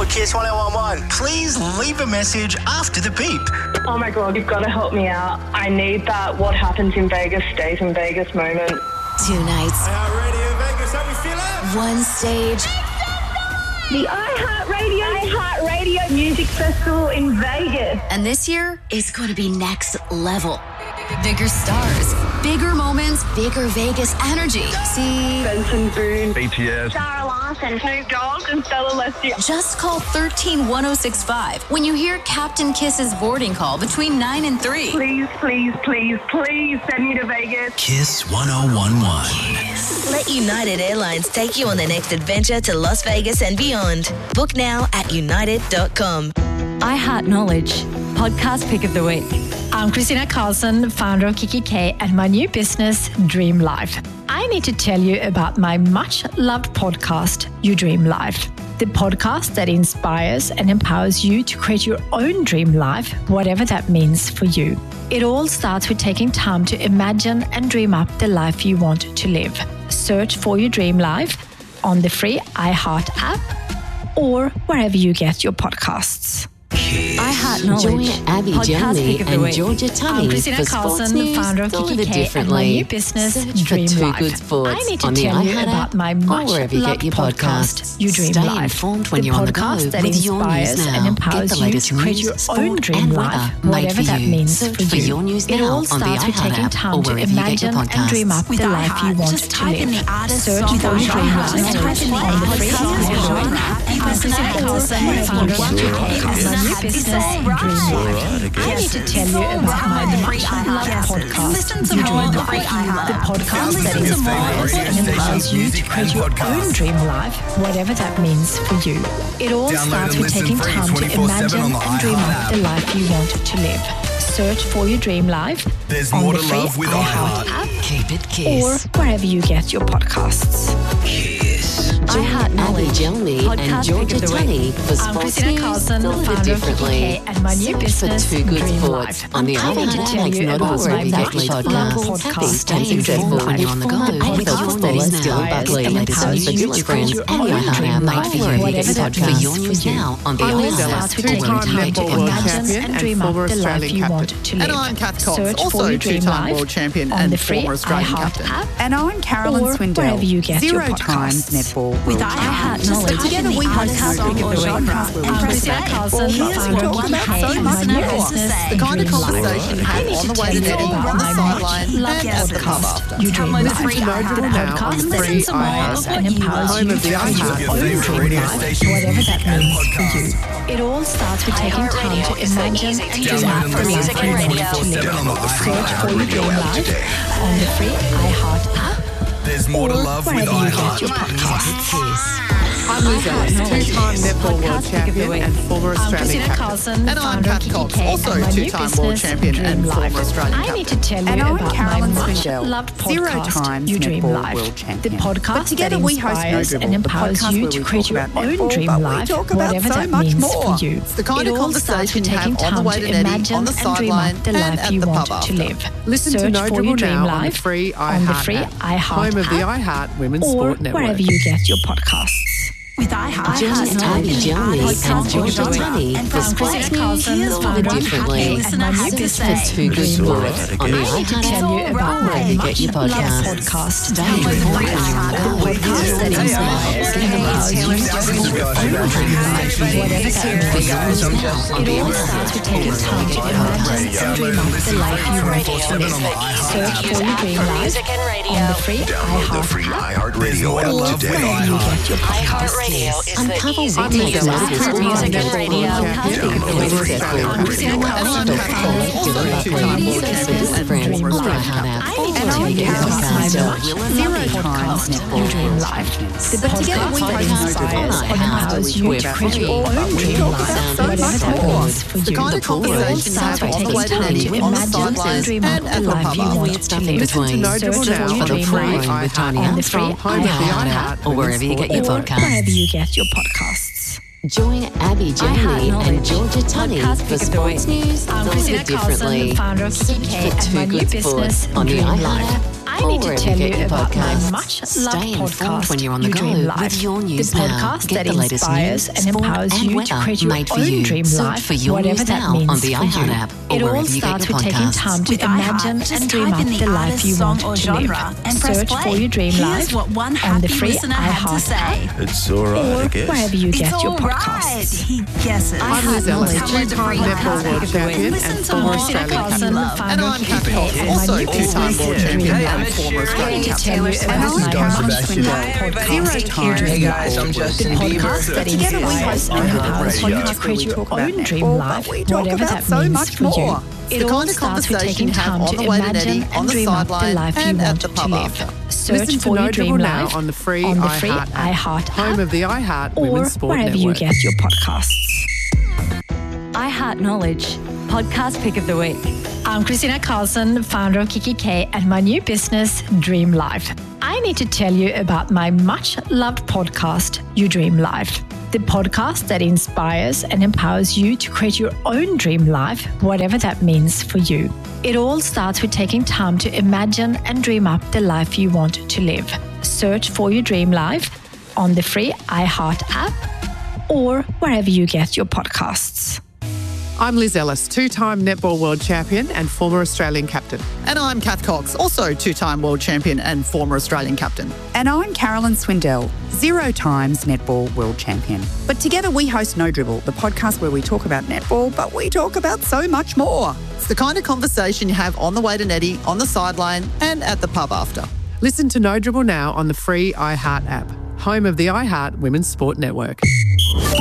Kiss 1011. Please leave a message after the beep. Oh my God, you've got to help me out. I need that what happens in Vegas stays in Vegas moment. 2 nights. iHeartRadio Vegas, how we feeling? One stage. The iHeartRadio Music Festival in Vegas. And this year is going to be next level. Bigger stars, bigger moments, bigger Vegas energy. See Benson Boone, BTS, Sarah Larson, Snoop Dogg, and Stella Leslie. Just call 131065 when you hear Captain Kiss's boarding call between 9 and 3. Please, please, please, please send me to Vegas. Kiss 1011. Let United Airlines take you on the next adventure to Las Vegas and beyond. Book now at united.com. iHeart Knowledge, podcast pick of the week. I'm Christina Carlson, founder of Kiki K, and my new business, Dream Life. I need to tell you about my much-loved podcast, You Dream Life. The podcast that inspires and empowers you to create your own dream life, whatever that means for you. It all starts with taking time to imagine and dream up the life you want to live. Search for Your Dream Life on the free iHeart app or wherever you get your podcasts. iHeart Knowledge. Join Abby Jelly and Georgia Tunney I'm Christina for sports Carlson, news founder of delivered Kiki K, and my differently. new business, Search Dream for Too Life. Good Sports I need to on the tell you iHeart about app my or wherever you much-loved get your podcast, You Dream Stay Life. informed when The you're on the go podcast that with your news inspires now. and empowers Get the you latest to create your news, own sport dream and life, weather made whatever for that you. means Search for for you. your news It now all on the starts with iHeart taking app time or to wherever you get your imagine and dream up podcasts. the life you want just to type in live. the artist Search song for on Your Dream iHeart. Life Just type in the on the free artist song on iHeart iHeart. app. And I'm Christina Carlson, founder of Kiki K, and my new business, Dream Life. I need to tell you about my much-loved podcast, You Dream Life. The podcast that inspires and empowers you to create your own dream life, whatever that means for you. It all starts with taking time to imagine and dream up the life you want to live. Search for Your Dream Life There's on more the to free love with iHeart iHeart. app Keep it or Kiss. wherever you get your podcasts. Join iHeart Abby Knowledge, Jelly and podcast Georgia pick of the week. Tunney for I'm sports Christina news Carlson, delivered founder of Kiki differently. K, and my new Search business, for Too Good Dream Sports Life. on the I need to iHeart tell app you or about wherever my you get your much-loved podcasts. Happy podcast, stay You Dream successful when you're on the go. Life. With The your podcast news that now. inspires Buckley, and latest empowers news for you Gillis to create friends your and own your iHeart dream app made life, for you. Get whatever this that podcast for means your for news you. now on the It all iHeart starts app with or taking wherever you time get to your imagine podcasts. and dream up the life you want to And live. I'm Kat Cox, Search also for Your Dream two-time Life world champion on and the free former Australian iHeart captain. app And I'm Carolyn or Swindell, wherever you get your 0 times podcasts. netball With world iHeart champion. Knowledge, Together we host podcast no pick of the week. I'm Christina Carlson, founder of Kiki K, and my new business, The kind of Dream conversation you Life. I have need on to the way tell to you netting, about on the my sideline, much-loved and at the pub podcast, after. You Dream Life. free The iHeart podcast app. that Free inspires iHeart and empowers Home you of to the create your iHeart. own Favorite dream radio life, station, whatever that and means for you. podcast. It all starts with taking time to imagine and dream up the life you want to live. Search for Your Dream Life on the free iHeart app There's more to or love with wherever you get iHeart. your podcasts. I'm Liz Ellis, two-time netball world Podcast pick of the champion week. and former I'm Australian Christina captain. Carlson, And I'm founder of Kat Kiki Cox, K, also and my new two-time world business, champion Dream and Life. former Australian I need to captain. tell you And I'm about Carolyn my Swindell, much-loved 0 podcast, times You Dream netball Life. world The champion. podcast But together that we host No inspires Dribble, and the empowers podcast you where to we create talk your about own netball, dream but we life, talk about whatever so that much means more. for you. It's the kind It of all starts conversation with you taking have on the time way to to netting, imagine on the and dream sideline, up the and life at you the want pub to after. live. Listen to Search No for Dribble Your Dream now on the Life free on the iHeart free app, iHeart home of the app iHeart Women's or Sport Network. wherever you get your podcasts. With iHeart. Join Abby Jelly and Georgia Tunney for I'm sports Christina news Carlson, delivered founder of differently. Kiki K, and my new Search for business, Too Good Dream Sports Life. on the I need to iHeart tell app you or about wherever my you get your much-loved podcasts. podcast, Stay You Dream informed Life. when you're on the The go with podcast that your news now. inspires and empowers you to create your own dream life, whatever that means for you. It all starts with taking time to imagine and dream up the life you want to live. Search for Your Dream Life on the free iHeart app Radio or app today. wherever you get your iHeart podcasts. Radio is Uncover the what easiest makes way us to music and radio. I'm Christina Carlson, founder of Kiki K, and my new business, Dream Life. I need to tell you about my much-loved podcast, You Dream Life. The podcast that inspires and empowers you to create your own dream life, whatever that means for you. kind of It all conversation starts with on the way taking to time netting, to on the imagine and sidelines, dream up and the at the life pub you after. want to live. Listen to No Dribble Search now for for the Dream free Life with Tony on the free Armstrong, home of the iHeart iHeart, or wherever you get your or podcasts. wherever you get your podcasts. Join Abby Jelly and Georgia Tunney Podcast for pick of the week. sports news I'm delivered Christina Carlson, differently. founder of Kiki K, Search for and my Too new Good business, Sports on the Dream iHeart Life. app I I need to wherever tell you get you your about my podcasts. much-loved Stay informed podcast, when you're on the You go Dream Life. with Your News the Now. podcast Get that the latest inspires news, and sport empowers and you to weather create your made for own you. dream Search life, for Your whatever News that Now means on the for iHeart you. app or It all wherever you get starts your with taking podcasts. time to With imagine iHeart, and just dream type up in the the life artist, you song want or to genre live. and press Search play. for Your Dream Here's Life what one on the happy free listener had to iHeart say. app It's all right, or I guess. wherever you It's get your all right. podcasts. He guesses. I'm Liz Ellis, two-time netball world champion and former Australian Carlson, captain. founder And of I'm Kiki Kath Cox, K, and also my new two-time business, world Dream champion Life. and former I Australian need to captain. tell you And about I'm my Caroline Caroline Swindell, podcast, zero-time Dream netball Life. world The champion. podcast that Together we inspires host and empowers you to where create we your talk about own dream netball, life, but we talk whatever about that so means much for you. more. It all starts with taking time to imagine and dream up the life you want to live. Search Listen to for No Your Dream Dribble now Life on the free on the free iHeart app, iHeart home app, of the iHeart or Women's Sport wherever Network. you get your podcasts. iHeart Knowledge, podcast pick of the week. I'm Christina Carlson, founder of Kiki K, and my new business, Dream Life. I need to tell you about my much-loved podcast, You Dream Life. The podcast that inspires and empowers you to create your own dream life, whatever that means for you. It all starts with taking time to imagine and dream up the life you want to live. Search for Your Dream Life on the free iHeart app or wherever you get your podcasts. I'm Liz Ellis, two-time netball world champion and former Australian captain. And I'm Kath Cox, also two-time world champion and former Australian captain. And I'm Caroline Swindell, 0 times netball world champion. But together we host No Dribble, the podcast where we talk about netball, but we talk about so much more. It's the kind of conversation you have on the way to Netty, on the sideline and at the pub after. Listen to No Dribble now on the free iHeart app, home of the iHeart Women's Sport Network.